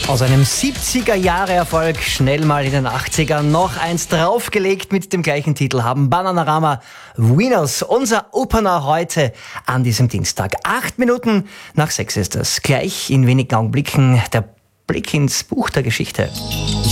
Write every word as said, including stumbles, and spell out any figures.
Aus einem siebziger-Jahre-Erfolg schnell mal in den achtzigern noch eins draufgelegt mit dem gleichen Titel haben Bananarama Winners. Unser Opener heute an diesem Dienstag. Acht Minuten nach sechs ist es. Gleich in wenigen Augenblicken der Blick ins Buch der Geschichte.